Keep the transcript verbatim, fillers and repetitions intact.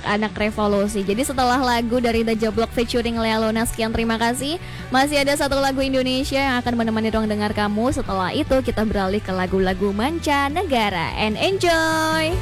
anak-anak revolusi. Jadi setelah lagu dari The Joblok featuring Lea Luna, sekian terima kasih. Masih ada satu lagu Indonesia yang akan menemani ruang dengar kamu. Setelah itu kita beralih ke lagu-lagu mancanegara. And enjoy!